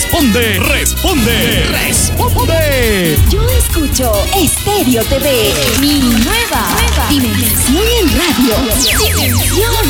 Responde, responde, responde. Yo escucho Estéreo TV, mi nueva dimensión en radio. Dimensión